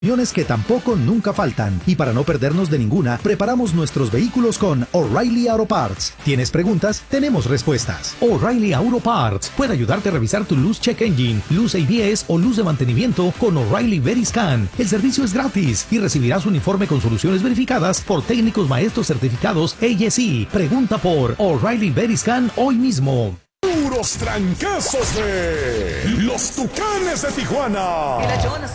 Que tampoco nunca faltan. Y para no perdernos de ninguna, preparamos nuestros vehículos con O'Reilly Auto Parts. ¿Tienes preguntas? Tenemos respuestas. O'Reilly Auto Parts puede ayudarte a revisar tu luz check engine, luz ABS o luz de mantenimiento con O'Reilly VeriScan. El servicio es gratis y recibirás un informe con soluciones verificadas por técnicos maestros certificados ASE. Pregunta por O'Reilly VeriScan hoy mismo. Puros trancazos de los Tucanes de Tijuana.